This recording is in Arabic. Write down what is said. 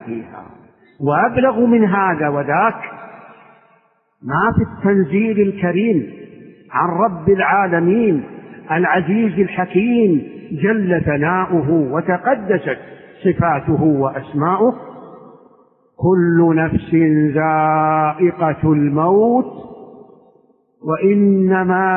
فيها. وأبلغ من هذا وذاك ما في التنزيل الكريم عن رب العالمين العزيز الحكيم جل ثناؤه وتقدست صفاته وأسماؤه: كل نفس ذائقة الموت وإنما